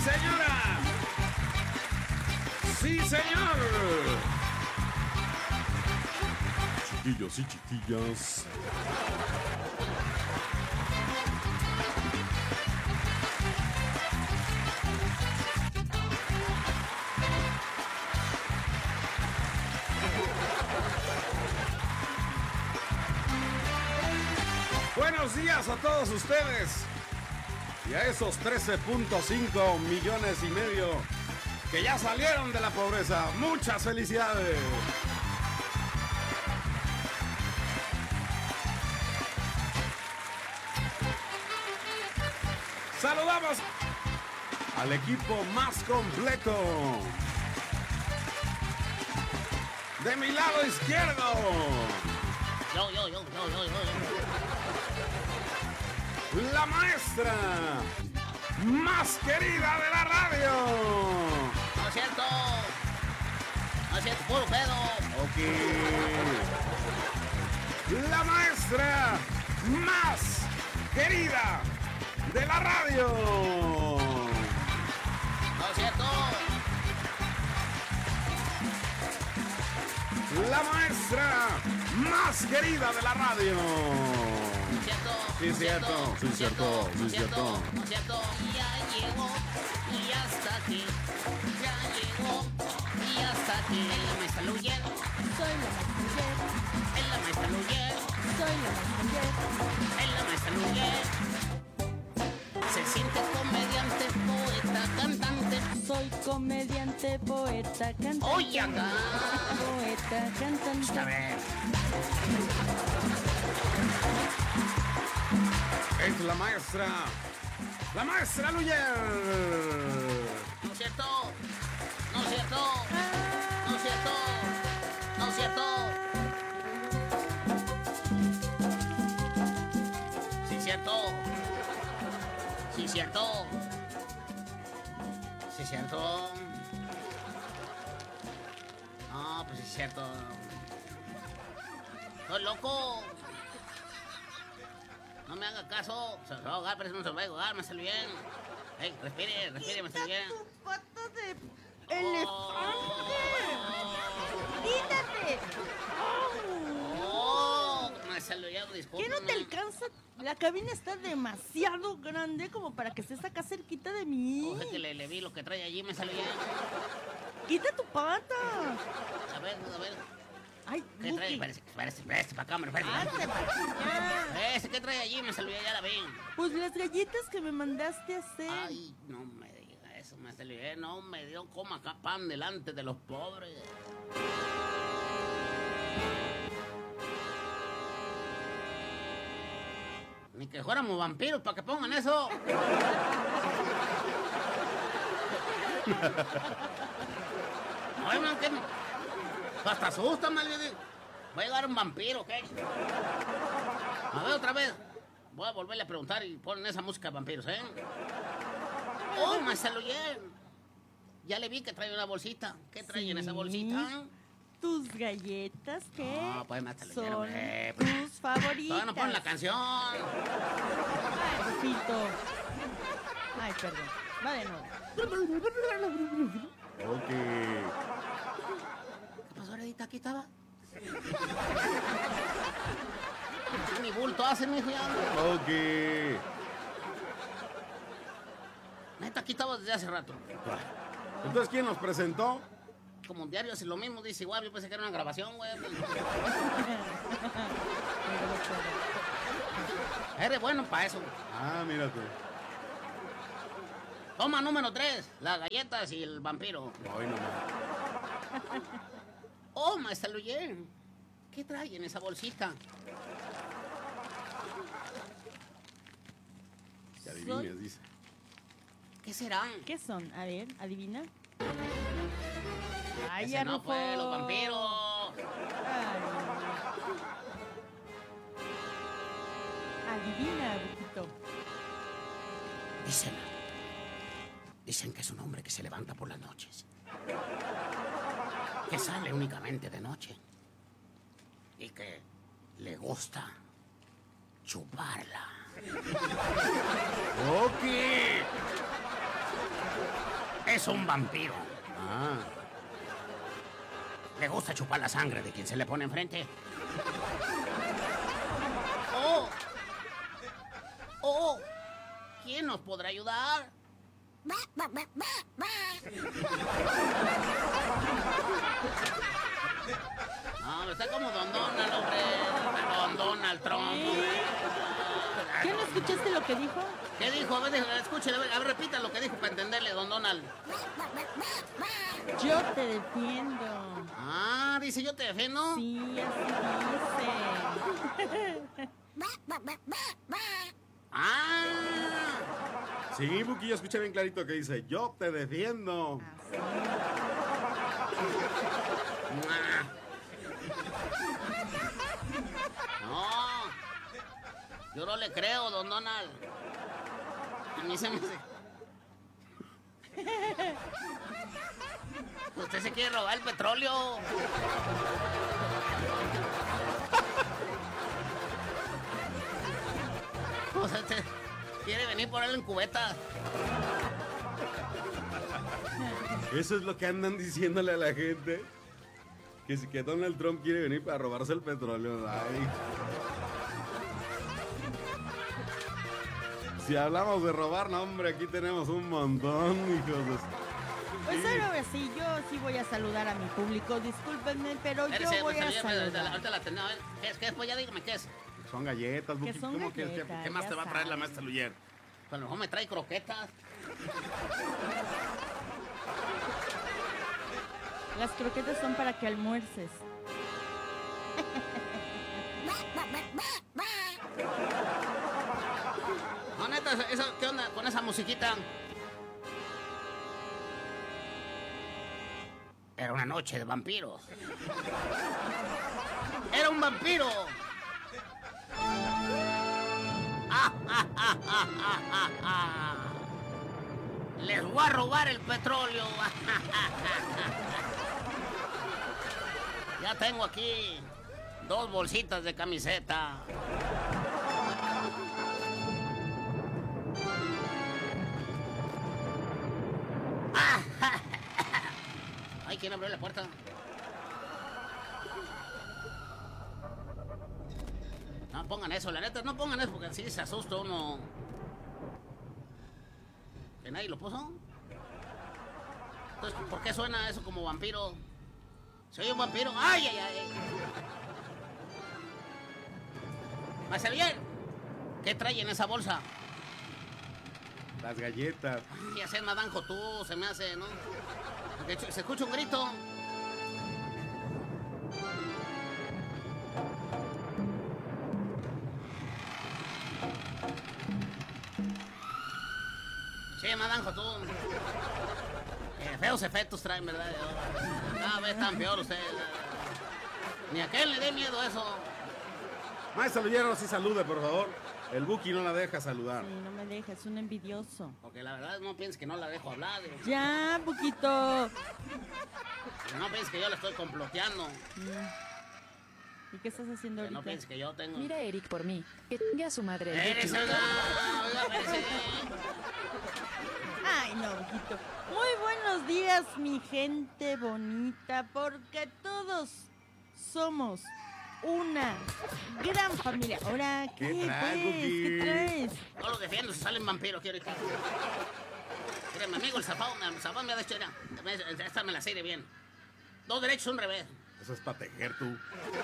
señora. Sí, señor. Chiquillos y chiquillas. Buenos días a todos ustedes y a esos 13.5 millones y medio que ya salieron de la pobreza. Muchas felicidades. Saludamos al equipo más completo. De mi lado izquierdo. Yo. La maestra más querida de la radio. No es cierto. No es cierto, puro pedo. Ok. La maestra más querida de la radio. No es cierto. La maestra más querida de la radio. Sí, es cierto. Sí, es cierto. Sí, es cierto. No es cierto. Ya llegó y hasta aquí. Ya llegó y hasta aquí. En la maestra Luyer. Soy la maestra. En la maestra Luyer. Soy la maestra. En la maestra Luyer. Se siente comediante, poeta, cantante. Soy comediante, poeta, cantante. Oye acá. Poeta, cantante. A ver. Es la maestra Luyer. No es cierto. No es cierto. No es cierto. No es cierto. Sí, cierto. Sí, cierto. Sí, cierto. No, pues sí, cierto. Estoy loco. No me haga caso. Se lo va a ahogar, pero no se lo va a ahogar, me salió bien. Ey, respire, me salió bien. ¡Quita tu pata de elefante! ¡Quítate! Oh, me salió ya, disculpe. ¿Qué no te alcanza? La cabina está demasiado grande como para que estés acá cerquita de mí. Oje que le vi lo que trae allí, me salió bien. ¡Quita tu pata! A ver. ¡Ay, ¿Qué trae? Espérese para acá, ¡Hazte para allá! ¿Qué trae allí? Me salió ya la vi. Pues las galletas que me mandaste a hacer. Ay, no me diga eso, me salió bien. No me dio coma acá pan delante de los pobres. Ni que fuéramos vampiros para que pongan eso. Ay, man, que hasta asusta, mal. Va a llegar un vampiro, ¿qué? A ver, otra vez. Voy a volverle a preguntar y ponen esa música de vampiros, ¿eh? ¡Oh, me salió bien! Ya le vi que trae una bolsita. ¿Qué trae en esa bolsita? Tus galletas, ¿qué? No, pues me salió son bien. tus favoritas. Todavía no ponen la canción. Ay, Pito. Ay, perdón. Va de nuevo. Ok. ¿Qué pasó, Heredita? ¿Aquí estaba? Ni bulto hacen, mijo, ya. Ok. Neta, aquí estaba desde hace rato. Entonces, ¿quién nos presentó? Como un diario hace lo mismo, dice igual. Yo pensé que era una grabación, güey. Eres bueno para eso. Ah, mírate. Toma número 3, las galletas y el vampiro. Ay, no más. Oh, maestra Luyer, ¿qué trae en esa bolsita? Que adivines, dice. ¿Qué serán? ¿Qué son? A ver, adivina. Ay, Ese ya no Rufo. fue los vampiros. Adivina, Rufito. Dicen que es un hombre que se levanta por las noches. Que sale únicamente de noche. Y que le gusta chuparla. Ok. Es un vampiro. Ah, Le gusta chupar la sangre de quien se le pone enfrente. ¡Oh! ¡Oh! ¿Quién nos podrá ayudar? No, está como Don Donald, hombre. Don Donald Trump, hombre. ¿Qué no escuchaste lo que dijo? ¿Qué dijo? A ver, escúchale, a ver, repita lo que dijo para entenderle, Don Donald. Yo te defiendo. Ah, dice, yo te defiendo. Sí, así Ah. sí, Buki, yo escuché bien clarito que dice, yo te defiendo. dice. Ah. No, yo no le creo, Don Donald. A mí se me hace. Usted se quiere robar el petróleo. O sea, usted quiere venir por él en cubeta. Eso es lo que andan diciéndole a la gente. Que Donald Trump quiere venir para robarse el petróleo. Ay. Si hablamos de robar, no, hombre, aquí tenemos un montón, hijos de... Pues ahora sí, yo sí voy a saludar a mi público. Discúlpenme, pero yo Espérese, voy a pues, saludar. ahorita la tenemos. A ver, ¿qué es? ¿Qué es? Pues ya dígame, ¿qué es? Son galletas, Buki. son ¿Cómo que galletas, qué más ya te va a traer la sabes. maestra Luyer? Pues a lo mejor me trae croquetas. Las croquetas son para que almuerces. No, neta, ¿qué onda con esa musiquita? Era una noche de vampiros. ¡Era un vampiro! ¡Les voy a robar el petróleo! Ya tengo aquí 2 bolsitas de camiseta. Ay, ¿quién abrió la puerta? No pongan eso, la neta, no pongan eso porque así se asusta uno. ¿Que nadie lo puso? Entonces, ¿por qué suena eso como vampiro? ¿Soy un vampiro? ¡Ay, ay, ay! ¡Pase bien! ¿Qué trae en esa bolsa? Las galletas. Ay, ya seas nadanjo tú, se me hace, ¿no? Porque se escucha un grito. Sí, nadanjo tú. Feos efectos traen, ¿verdad? Cada vez tan peor ustedes. Ni a aquel le dé miedo eso. Maestra Luyer, sí salude, por favor. El Buki no la deja saludar. Sí, no me dejes, es un envidioso. Porque la verdad no pienses que no la dejo hablar. Ya, poquito. No pienses que yo la estoy comploteando. ¿Y qué estás haciendo Que no ahorita? pienses que yo tengo... Mira, Eric, por mí. Que tenga a su madre. el ¡Eres Vicky. oiga! ¡Oiga, espérese! Ay, no, poquito. Muy buenos días, mi gente bonita, porque todos somos una gran familia. Ahora, ¿qué, ¿Qué traes, pues? Buki? ¿Qué traes? No los defiendo, si salen vampiros aquí ahorita. Mira, mi amigo el zafado me ha dicho, mira, esta me la sé de bien. 2 derechos, un revés. Eso es para tejer tú.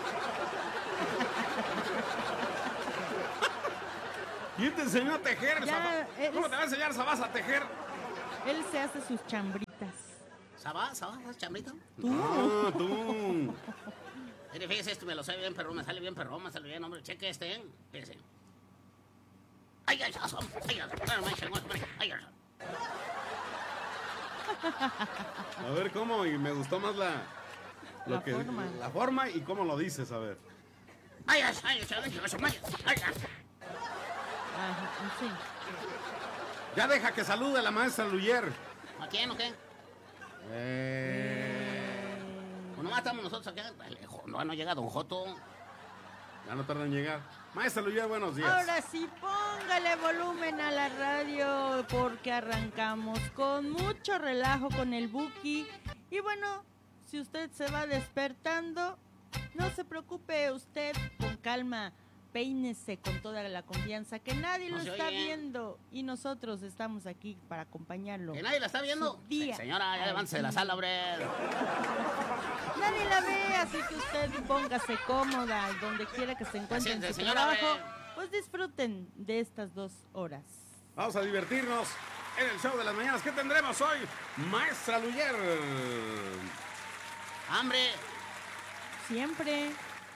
¿Quién te enseñó a tejer, Ya, Zafá? ¿Cómo te va a enseñar Sabás a tejer? Él se hace sus chambritas. ¿Sabá, chambrito? Ah, tú. Mire, fíjese, esto me lo sé bien, perrón, me sale bien, perrón, me sale bien, hombre. Cheque este, ¿eh? Fíjese. ¡Ay, ay, ay, ay, ay! A ver, ¿cómo? Y me gustó más la forma. la forma y cómo lo dices, a ver. ¡Ay, ay, ay, ay, ay! Ajá, sí. Ya deja que salude la maestra Luyer. ¿A quién o qué? Pues nomás estamos nosotros acá. No ha llegado un joto. Ya no tardan en llegar. Maestra Luyer, buenos días. Ahora sí, póngale volumen a la radio porque arrancamos con mucho relajo con el Buki. Y bueno, si usted se va despertando, no se preocupe, usted con calma, peínese con toda la confianza, que nadie No lo se está oye. viendo y nosotros estamos aquí para acompañarlo. ¿Que nadie la está viendo? Su día. Señora, ya levántese de la sala, hombre. Nadie la ve, así que usted póngase cómoda y donde quiera que se encuentre en Siéntese, su señora, trabajo, ve. pues disfruten de estas 2 horas. Vamos a divertirnos en el show de las mañanas. ¿Qué tendremos hoy? Maestra Luyer. ¡Hambre! Siempre.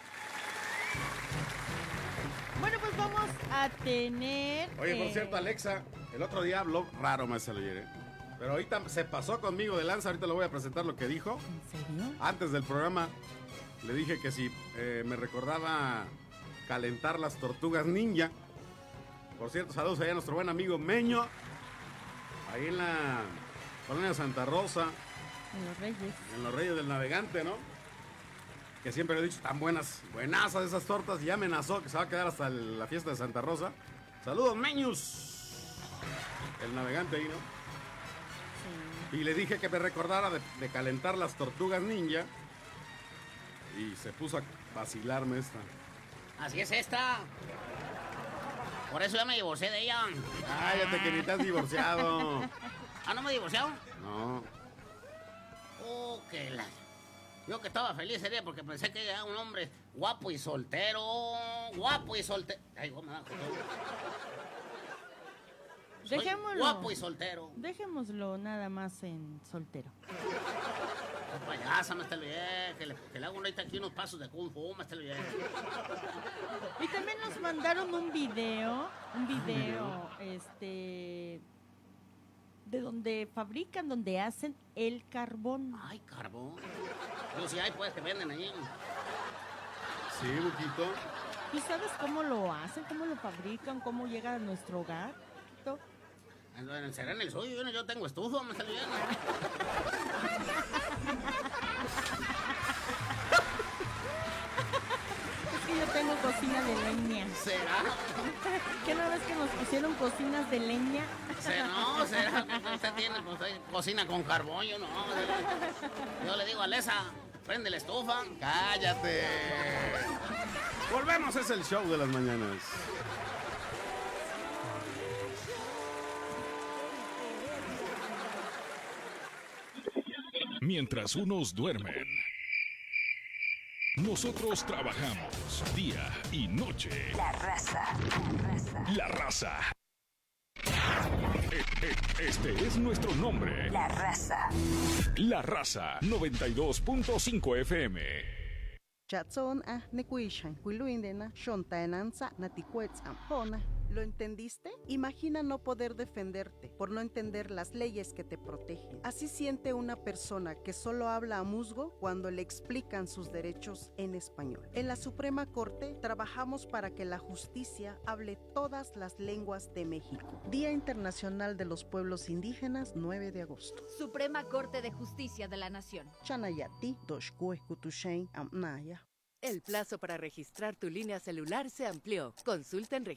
Bueno, pues vamos a tener... Oye, por cierto, Alexa, el otro día habló raro, Maestra Luyer, ¿eh? Pero ahorita se pasó conmigo de lanza. Ahorita le voy a presentar lo que dijo. ¿En serio? Antes del programa le dije que si me recordaba calentar las tortugas ninja. Por cierto, saludos allá a nuestro buen amigo Meño, ahí en la colonia Santa Rosa, En Los Reyes. en los Reyes del Navegante, ¿no? Que siempre le he dicho, tan buenazas esas tortas, y ya amenazó que se va a quedar hasta la fiesta de Santa Rosa. Saludos, Meños, el navegante ahí, ¿no? Sí. Y le dije que me recordara de calentar las tortugas ninja. Y se puso a vacilarme esta. Así es esta. Por eso ya me divorcié de ella. Cállate que ni te has divorciado. ¿Ah, no me he divorciado? No. Oh, que la... Yo que estaba feliz ese día porque pensé que era un hombre guapo y soltero. Guapo y soltero. Ay, me da joder. Soy Dejémoslo. guapo y soltero. Dejémoslo nada más en soltero. Qué payasa, me está bien. Que le hago ahorita aquí unos pasos de kung fu, me está bien. Y también nos mandaron un video, de donde fabrican, donde hacen el carbón. Ay, carbón. Yo sí hay, pues, que venden ahí. Sí, Buquito. ¿Tú sabes cómo lo hacen, cómo lo fabrican, cómo llega a nuestro hogar? ¿Tú? Será en el suyo, yo tengo estufa, me está bien. Es que yo tengo cocina de leña. ¿Será? ¿Qué no ves que nos pusieron cocinas de leña? No, será que usted tiene pues, ahí cocina con carbón, yo no. Yo le digo a Lesa, prende la estufa. ¡Cállate! Volvemos, es el show de las mañanas. Mientras unos duermen, nosotros trabajamos día y noche. La raza. La raza. Este es nuestro nombre. La raza. La raza 92.5 FM. Chatson nekuishan, kuiluindena, shontaenanza, natikuetzam, hona. ¿Lo entendiste? Imagina no poder defenderte por no entender las leyes que te protegen. Así siente una persona que solo habla a musgo cuando le explican sus derechos en español. En la Suprema Corte trabajamos para que la justicia hable todas las lenguas de México. Día Internacional de los Pueblos Indígenas, 9 de agosto. Suprema Corte de Justicia de la Nación. Chanayati, doshkue kutushen amnaya. El plazo para registrar tu línea celular se amplió. Consulta en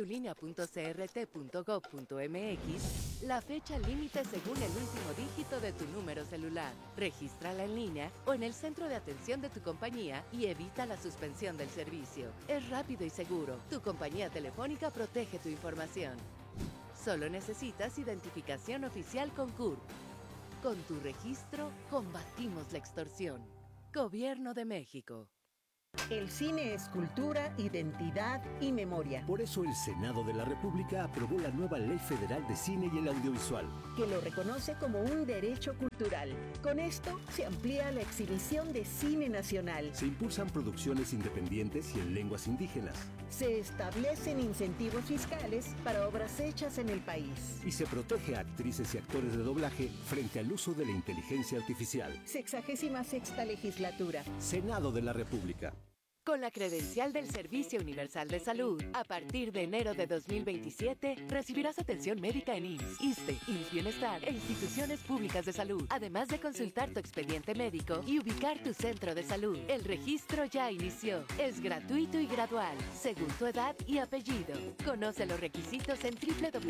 registratulinea.crt.gov.mx la fecha límite según el último dígito de tu número celular. Regístrala en línea o en el centro de atención de tu compañía y evita la suspensión del servicio. Es rápido y seguro. Tu compañía telefónica protege tu información. Solo necesitas identificación oficial con CURP. Con tu registro, combatimos la extorsión. Gobierno de México. El cine es cultura, identidad y memoria. Por eso el Senado de la República aprobó la nueva Ley Federal de Cine y el Audiovisual, que lo reconoce como un derecho cultural. Con esto se amplía la exhibición de cine nacional. se impulsan producciones independientes y en lenguas indígenas, Se establecen incentivos fiscales para obras hechas en el país. y se protege a actrices y actores de doblaje frente al uso de la inteligencia artificial. 66ª legislatura. Senado de la República. Con la credencial del Servicio Universal de Salud, a partir de enero de 2027, recibirás atención médica en IMSS, ISSSTE, IMSS Bienestar e instituciones públicas de salud, además de consultar tu expediente médico y ubicar tu centro de salud. El registro ya inició. Es gratuito y gradual, según tu edad y apellido. Conoce los requisitos en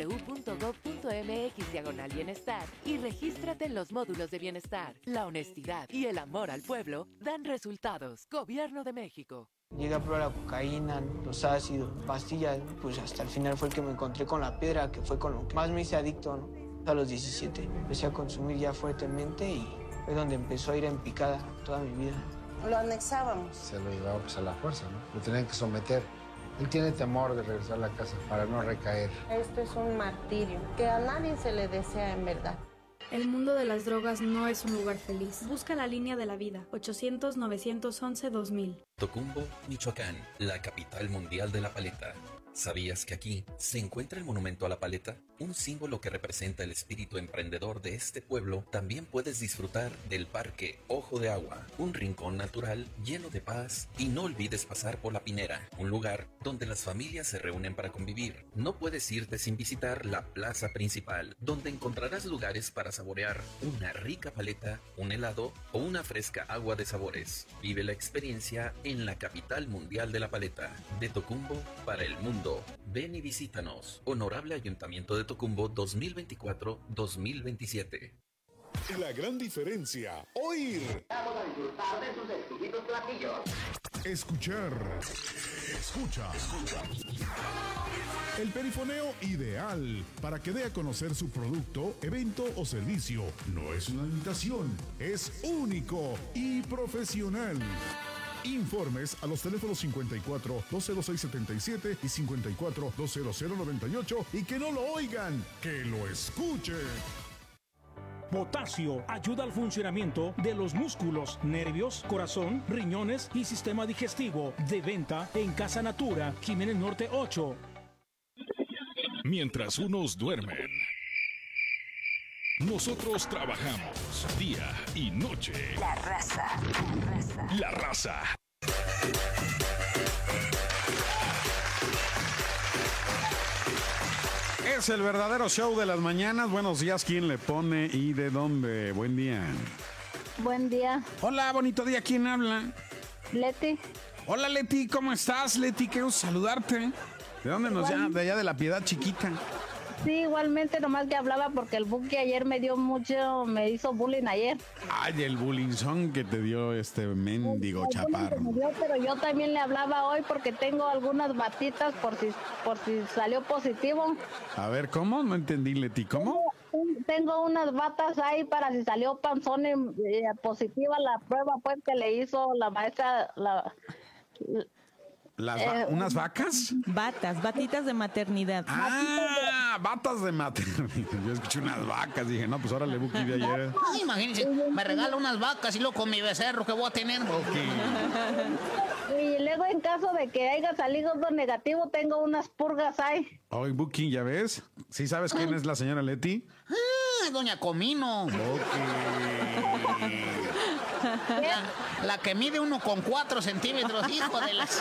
www.gov.mx/bienestar y regístrate en los módulos de bienestar. La honestidad y el amor al pueblo dan resultados. Gobierno de México. Llegué a probar la cocaína, los ácidos, pastillas, pues hasta el final fue el que me encontré con la piedra, que fue con lo que más me hice adicto, ¿no? A los 17 empecé a consumir ya fuertemente y fue donde empezó a ir en picada toda mi vida. Lo anexábamos. Se lo llevaba pues a la fuerza, ¿no? Lo tenían que someter. Él tiene temor de regresar a la casa para no recaer. Esto es un martirio que a nadie se le desea en verdad. El mundo de las drogas no es un lugar feliz. Busca la línea de la vida. 800-911-2000. Tocumbo, Michoacán, la capital mundial de la paleta. ¿Sabías que aquí se encuentra el monumento a la paleta? Un símbolo que representa el espíritu emprendedor de este pueblo. También puedes disfrutar del Parque Ojo de Agua, un rincón natural lleno de paz. Y no olvides pasar por La Pinera, un lugar donde las familias se reúnen para convivir. No puedes irte sin visitar la plaza principal, donde encontrarás lugares para saborear una rica paleta, un helado o una fresca agua de sabores. Vive la experiencia en la capital mundial de la paleta, de Tocumbo para el mundo. Ven y visítanos. Honorable Ayuntamiento de Tocumbo 2024-2027. La gran diferencia, oír. Vamos a disfrutar de sus exquisitos platillos. Escuchar. Escucha. El perifoneo ideal para que dé a conocer su producto, evento o servicio. No es una imitación, es único y profesional. Informes a los teléfonos 54-206-77 y 54-200-98 y que no lo oigan, que lo escuchen. Potasio ayuda al funcionamiento de los músculos, nervios, corazón, riñones y sistema digestivo. De venta en Casa Natura, Jiménez Norte 8. Mientras unos duermen, nosotros trabajamos día y noche. La raza. La raza. Es el verdadero show de las mañanas. Buenos días, ¿quién le pone y de dónde? Buen día. Buen día. Hola, bonito día, ¿quién habla? Leti. Hola, Leti, ¿cómo estás, Leti? Qué gusto saludarte. ¿De dónde nos llama? De allá de la Piedad Chiquita. Sí, igualmente, nomás que hablaba porque el Buki ayer me hizo bullying ayer. Ay, el bullyingzón que te dio este mendigo chaparro. Pero yo también le hablaba hoy porque tengo algunas batitas por si salió positivo. A ver, ¿cómo? No entendí, Leti, ¿cómo? Tengo unas batas ahí para si salió panzón positiva la prueba pues que le hizo la maestra, ¿Unas vacas? Batitas de maternidad. Ah, batas de maternidad. Yo escuché unas vacas, dije, no, pues órale, Buki de ayer. Ay, imagínense, me regala unas vacas y luego con mi becerro que voy a tener. Y luego en caso de que haya salido negativo, tengo unas purgas ahí. Ay, Buki, ¿ya ves? ¿Sí sabes quién es la señora Leti? Ah, doña Comino. La que mide 1,4 centímetros, hijo de las...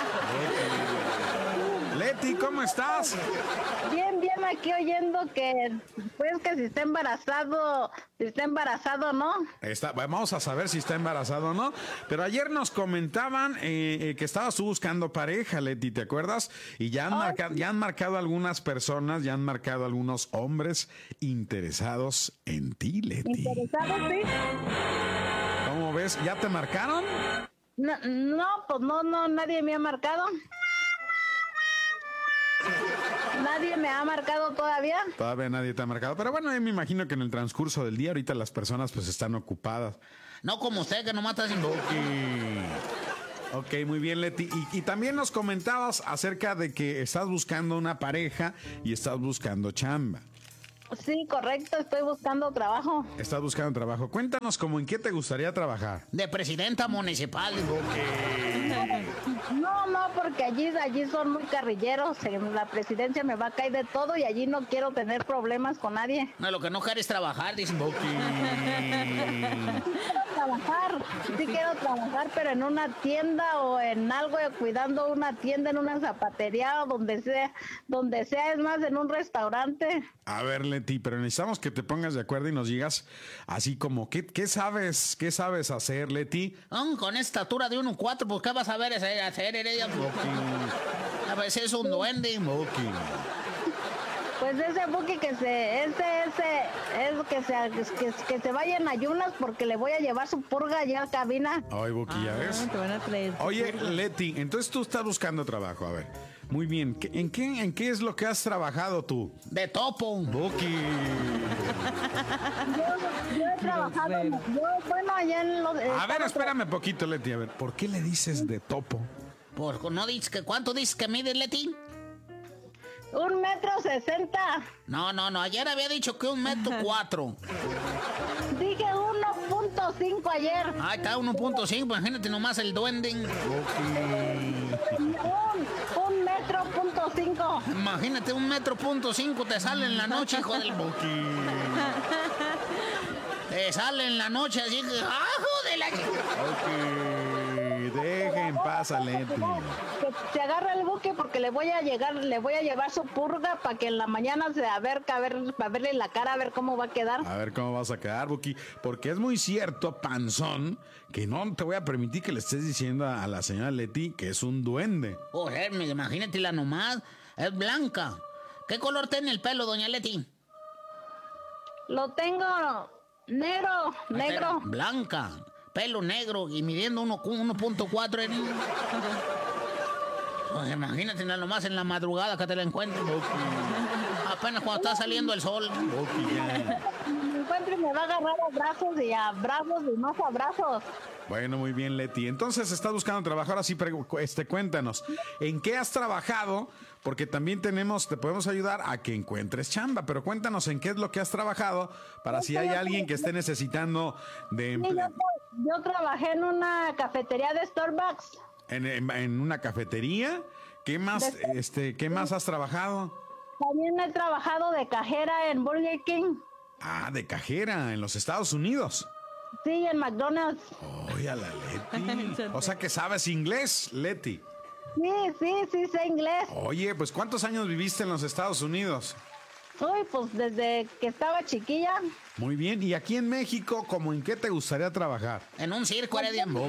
Leti, ¿cómo estás? Bien, aquí oyendo que, pues, que si está embarazado, ¿no? Vamos a saber si está embarazado o no. Pero ayer nos comentaban que estabas tú buscando pareja, Leti, ¿te acuerdas? Y ya han marcado algunas personas, ya han marcado algunos hombres interesados en ti, Leti. ¿Interesados, sí? ¿Cómo ves? ¿Ya te marcaron? No, pues no, nadie me ha marcado. ¿Nadie me ha marcado todavía? Todavía nadie te ha marcado. Pero bueno, me imagino que en el transcurso del día ahorita las personas pues están ocupadas. No como usted, que nomás está haciendo... Ok, muy bien, Leti. Y también nos comentabas acerca de que estás buscando una pareja y estás buscando chamba. Sí, correcto, estoy buscando trabajo. Estás buscando trabajo. Cuéntanos, ¿cómo en qué te gustaría trabajar? De presidenta municipal. No, porque allí son muy carrilleros. En la presidencia me va a caer de todo y allí no quiero tener problemas con nadie. No, lo que no quiero es trabajar, dicen. trabajar, pero en una tienda o en algo, cuidando una tienda, en una zapatería o donde sea, es más, en un restaurante. A ver, Leti, pero necesitamos que te pongas de acuerdo y nos digas así como, ¿qué sabes hacer, Leti? Con estatura de 1.4, pues ¿qué vas a ver hacer, Heredia? A ver si es un duende. Pues ese Buki que se vaya en ayunas porque le voy a llevar su purga allá a cabina. Ay, Buki, ¿ya ves? Te van a traer. Oye, Leti, entonces tú estás buscando trabajo, a ver. Muy bien, ¿en qué es lo que has trabajado tú? De topo. Buki. Yo he trabajado, allá en los... A ver, espérame poquito, Leti, a ver, ¿por qué le dices de topo? ¿No dices que cuánto dices que mides, Leti? 1.60 m. No, ayer había dicho que 1.4 m. Dije 1.5 ayer. Ahí está, 1.5, imagínate nomás el duende. 1.5 m. Imagínate, 1.5 m te sale en la noche, hijo del Buki. Te sale en la noche así que... ¡ajo de la chica! Dejen paz a Leti. Que se agarra el Buki porque le voy a llevar su purga para que en la mañana para verle la cara, a ver cómo va a quedar. A ver cómo vas a quedar, Buki. Porque es muy cierto, panzón, que no te voy a permitir que le estés diciendo a la señora Leti que es un duende. Joder, imagínatela nomás. Es blanca. ¿Qué color tiene el pelo, doña Leti? Lo tengo negro. Blanca. Pelo negro y midiendo 1.4 en... Pues imagínate nada nomás en la madrugada que te la encuentro. Apenas cuando está saliendo el sol. Me encuentro y me va a agarrar abrazos y más abrazos. Bueno, muy bien, Leti. Entonces, estás buscando trabajo. Ahora sí, cuéntanos, ¿en qué has trabajado? Porque también te podemos ayudar a que encuentres chamba, pero cuéntanos en qué es lo que has trabajado para si hay alguien que esté necesitando de empleo. Yo trabajé en una cafetería de Starbucks. ¿En una cafetería? ¿Qué más has trabajado? También he trabajado de cajera en Burger King. Ah, de cajera en los Estados Unidos. Sí, en McDonald's. Oye, a la Leti. O sea que sabes inglés, Leti. Sí, sé inglés. Oye, pues ¿cuántos años viviste en los Estados Unidos? Uy, pues desde que estaba chiquilla. Muy bien. ¿Y aquí en México, cómo en qué te gustaría trabajar? En un circo, Heredia. Me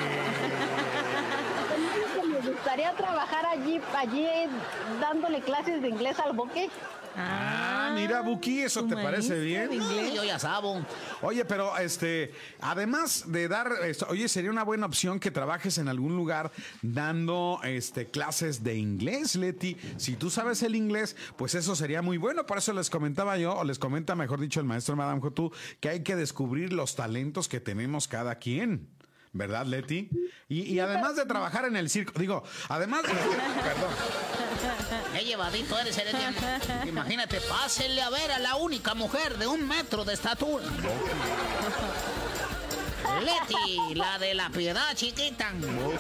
gustaría trabajar allí dándole clases de inglés al Buki. Mira, Buki, ¿eso te parece bien? Yo ya sabo. Oye, pero además de dar, sería una buena opción que trabajes en algún lugar dando clases de inglés, Leti. Si tú sabes el inglés, pues eso sería muy bueno. Por eso les comentaba yo, o les comenta, mejor dicho, el maestro Madame Jotu, que hay que descubrir los talentos que tenemos cada quien. ¿Verdad, Leti? Y además de trabajar en el circo, perdón. Qué llevadito eres, Heredia. Imagínate, pásenle a ver a la única mujer de 1 metro de estatura. Leti, la de la piedad chiquita.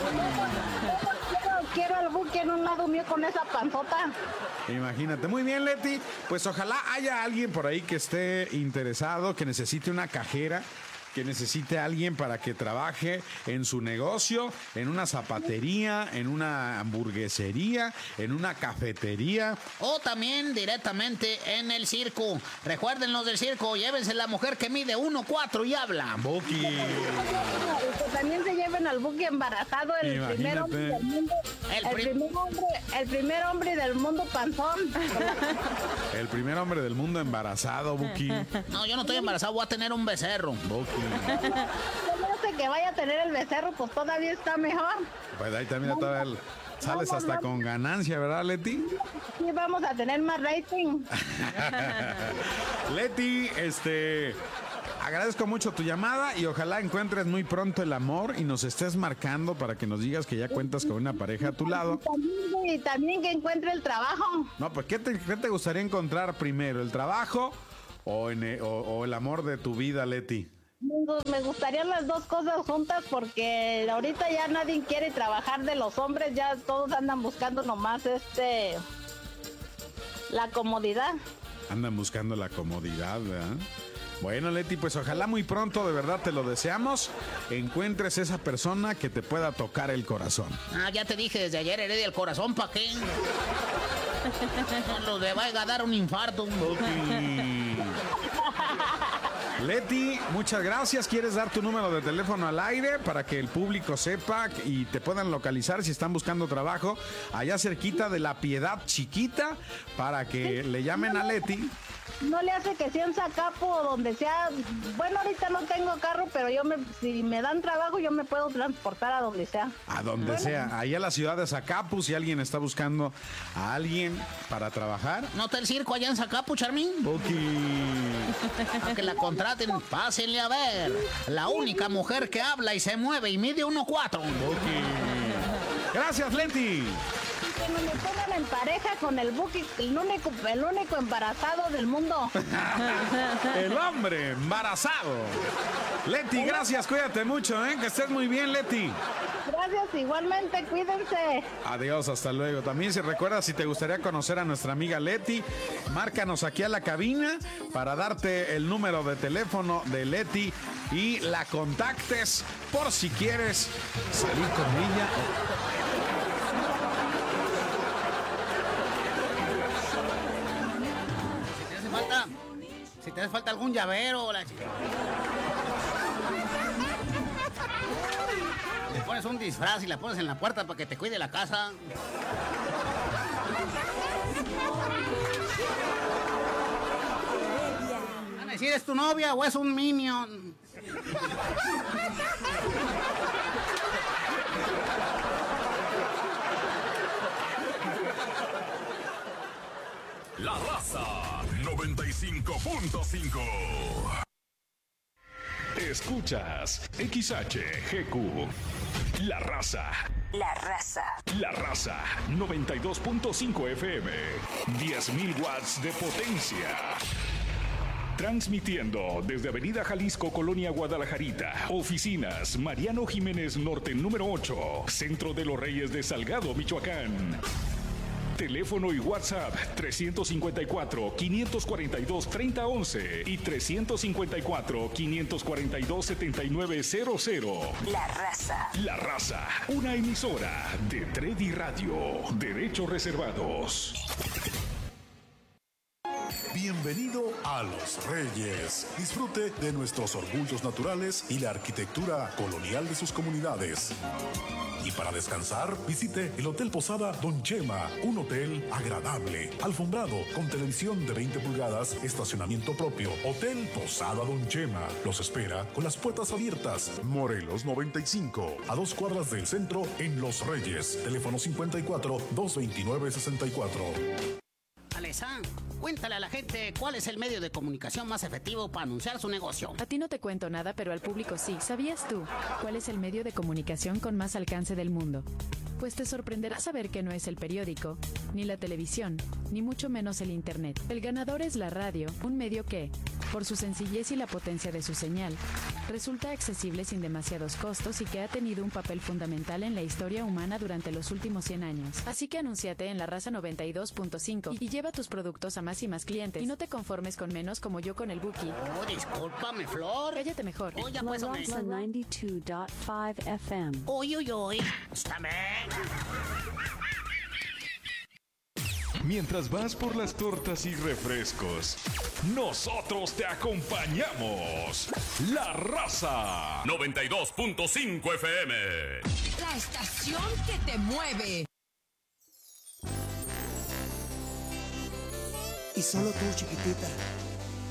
Quiero al Buki en un lado mío con esa panzota. Imagínate. Muy bien, Leti. Pues ojalá haya alguien por ahí que esté interesado, que necesite una cajera, que necesite a alguien para que trabaje en su negocio, en una zapatería, en una hamburguesería, en una cafetería. O también directamente en el circo. Recuerden los del circo, llévense la mujer que mide 1.4 y habla. Buki. Que también se lleven al Buki embarazado, el primer hombre del mundo. El primer hombre del mundo panzón. El primer hombre del mundo embarazado, Buki. No, yo no estoy embarazado, voy a tener un becerro. Buki. Que vaya a tener el becerro, pues todavía está mejor. Pues ahí también sales hasta con ganancia, ¿verdad, Leti? Sí, vamos a tener más rating. Leti, agradezco mucho tu llamada y ojalá encuentres muy pronto el amor y nos estés marcando para que nos digas que ya cuentas con una pareja a tu lado. Y también que encuentre el trabajo. No, pues ¿qué te gustaría encontrar primero? ¿El trabajo o el amor de tu vida, Leti? Me gustarían las dos cosas juntas porque ahorita ya nadie quiere trabajar de los hombres, ya todos andan buscando nomás la comodidad. Andan buscando la comodidad, ¿verdad? Bueno, Leti, pues ojalá muy pronto, de verdad te lo deseamos, encuentres esa persona que te pueda tocar el corazón. Ya te dije desde ayer, Heredia, el corazón, ¿pa' qué? Lo le va a dar un infarto. Okay. Leti, muchas gracias. ¿Quieres dar tu número de teléfono al aire para que el público sepa y te puedan localizar si están buscando trabajo allá cerquita de La Piedad Chiquita para que le llamen a Leti? No le hace que sea en Zacapo o donde sea. Bueno, ahorita no tengo carro, pero si me dan trabajo, yo me puedo transportar a donde sea. A donde sea. Ahí a la ciudad de Zacapu, si alguien está buscando a alguien para trabajar. ¿No está el circo allá en Zacapu, Charmín? Ok. Para que la contraten, pásenle a ver. La única mujer que habla y se mueve y mide 1.4. Ok. Gracias, Leti. Que me pongan en pareja con el Buki, el único embarazado del mundo. El hombre embarazado. Leti, gracias, cuídate mucho, que estés muy bien, Leti. Gracias, igualmente, cuídense. Adiós, hasta luego. También si recuerdas, si te gustaría conocer a nuestra amiga Leti, márcanos aquí a la cabina para darte el número de teléfono de Leti y la contactes por si quieres salir con ella. Si te hace falta algún llavero, le pones un disfraz y la pones en la puerta para que te cuide la casa. Van a decir, ¿es tu novia o es un minion? La Raza 95.5. Escuchas XHGQ. La Raza. La Raza. La Raza 92.5 FM. 10.000 watts de potencia. Transmitiendo desde Avenida Jalisco, Colonia Guadalajarita. Oficinas Mariano Jiménez Norte número 8. Centro de los Reyes de Salgado, Michoacán. Teléfono y WhatsApp 354-542-3011 y 354-542-7900. La Raza. La Raza, una emisora de Tredi Radio. Derechos reservados. Bienvenido a Los Reyes. Disfrute de nuestros orgullos naturales y la arquitectura colonial de sus comunidades. Y para descansar, visite el Hotel Posada Don Chema, un hotel agradable, alfombrado, con televisión de 20 pulgadas, estacionamiento propio. Hotel Posada Don Chema los espera con las puertas abiertas. Morelos 95, a 2 cuadras del centro en Los Reyes. Teléfono 54-229-64. Alessandro, cuéntale a la gente cuál es el medio de comunicación más efectivo para anunciar su negocio. A ti no te cuento nada, pero al público sí. ¿Sabías tú cuál es el medio de comunicación con más alcance del mundo? Pues te sorprenderá saber que no es el periódico, ni la televisión, ni mucho menos el internet. El ganador es la radio, un medio que, por su sencillez y la potencia de su señal, resulta accesible sin demasiados costos y que ha tenido un papel fundamental en la historia humana durante los últimos 100 años. Así que anúnciate en La Raza 92.5 y lleva tus productos a más y más clientes. Y no te conformes con menos como yo con el Buki. Oh, discúlpame, Flor. Cállate mejor. Oh, ya pues, La Raza 92.5 FM. Uy, uy, uy. Está bien. Mientras vas por las tortas y refrescos, nosotros te acompañamos. La Raza 92.5 FM. La estación que te mueve. Y solo tú, chiquitita,